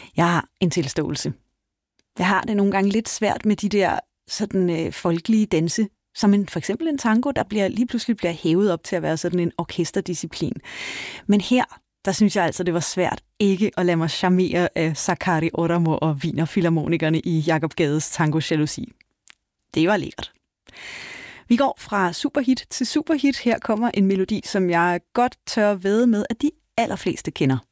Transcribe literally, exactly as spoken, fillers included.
Jeg har en tilståelse. Jeg har det nogle gange lidt svært med de der sådan øh, folkelige danse, som en, for eksempel en tango, der bliver, lige pludselig bliver hævet op til at være sådan en orkesterdisciplin. Men her, der synes jeg altså, det var svært ikke at lade mig charmere af Sakari Oramo og Wiener Filharmonikerne i Jakob Gades Tango Jalousi. Det var lækkert. Vi går fra superhit til superhit. Her kommer en melodi, som jeg godt tør vædde med, at de allerfleste kender.